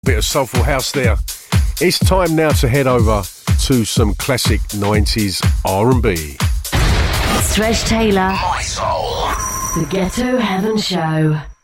Bit of soulful house there. It's time now to head over to some classic 90s R&B. Stretch Taylor, My Soul, The Ghetto Heaven Show.